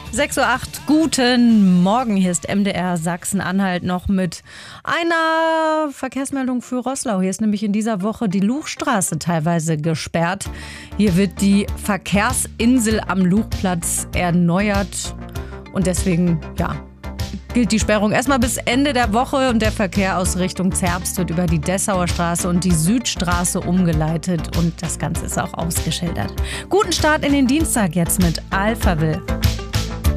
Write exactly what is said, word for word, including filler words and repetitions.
sechs Uhr acht, guten Morgen. Hier ist M D R Sachsen-Anhalt noch mit einer Verkehrsmeldung für Roßlau. Hier ist nämlich in dieser Woche die Luchstraße teilweise gesperrt. Hier wird die Verkehrsinsel am Luchplatz erneuert und deswegen, ja, gilt die Sperrung erstmal bis Ende der Woche und der Verkehr aus Richtung Zerbst wird über die Dessauer Straße und die Südstraße umgeleitet und das Ganze ist auch ausgeschildert. Guten Start in den Dienstag jetzt mit Alphaville.